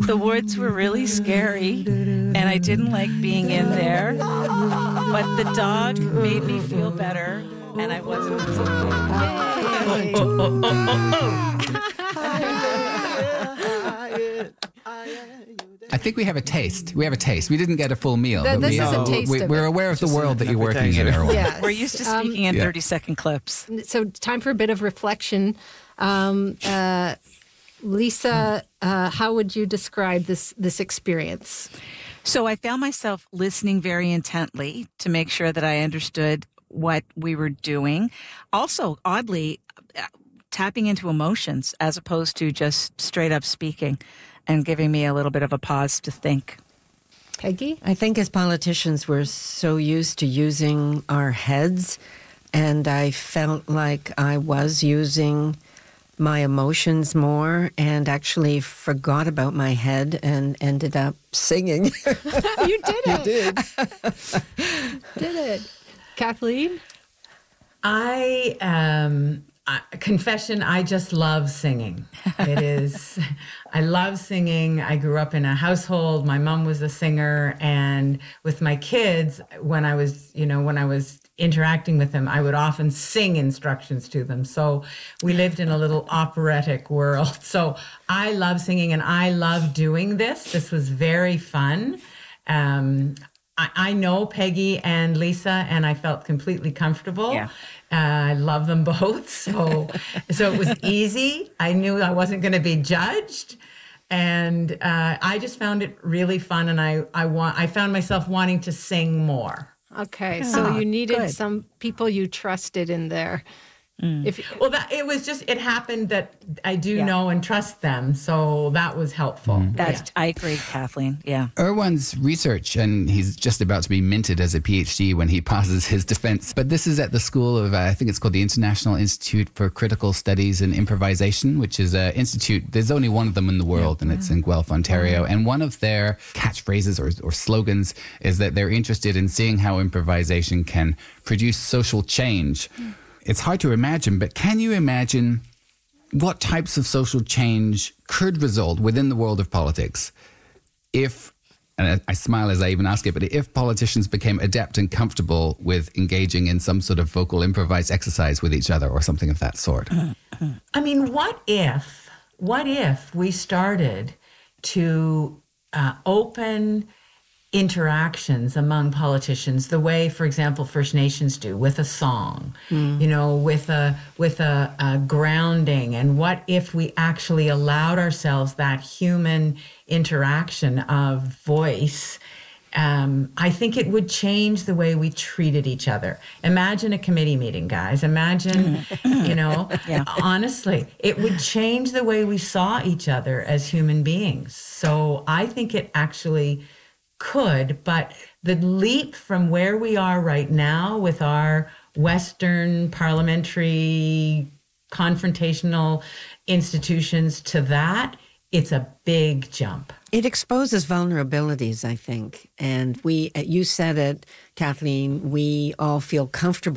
The woods were really scary, and I didn't like being in there. But the dog made me feel better, and I wasn't as afraid. I think we have a taste. We didn't get a full meal. This is a taste of we're it. aware of the world that you're working in, Erwin. Yes. We're used to speaking in 30-second clips. So time for a bit of reflection. Lisa, how would you describe this experience? So I found myself listening very intently to make sure that I understood what we were doing. Also, oddly, tapping into emotions as opposed to just straight up speaking and giving me a little bit of a pause to think. Peggy? I think as politicians, we're so used to using our heads, and I felt like I was using my emotions more and actually forgot about my head and ended up singing. You did it. You did it. Kathleen? Confession, I just love singing. I love singing. I grew up in a household. My mom was a singer, and with my kids, when I was interacting with them, I would often sing instructions to them. So we lived in a little operatic world. So I love singing, and I love doing this. This was very fun. I know Peggy and Lisa, and I felt completely comfortable. Yeah. I love them both. So it was easy. I knew I wasn't going to be judged. And I just found it really fun. And I found myself wanting to sing more. Okay. So you needed good. some people you trusted in there. It happened that I do know and trust them. So that was helpful. I agree, Kathleen. Yeah. Erwan's research, and he's just about to be minted as a PhD when he passes his defense. But this is at the school of, I think it's called the International Institute for Critical Studies and Improvisation, which is an institute. There's only one of them in the world, and it's in Guelph, Ontario. And one of their catchphrases or slogans is that they're interested in seeing how improvisation can produce social change. It's hard to imagine, but can you imagine what types of social change could result within the world of politics if, and I smile as I even ask it, but if politicians became adept and comfortable with engaging in some sort of vocal improvised exercise with each other or something of that sort? I mean, what if we started to open interactions among politicians the way, for example, First Nations do with a song, with a grounding? And what if we actually allowed ourselves that human interaction of voice? I think it would change the way we treated each other. Imagine a committee meeting, guys. Imagine, honestly, it would change the way we saw each other as human beings. So I think it actually could, but the leap from where we are right now with our Western parliamentary confrontational institutions to that, it's a big jump. It exposes vulnerabilities, I think. And you said it, Kathleen, we all feel comfortable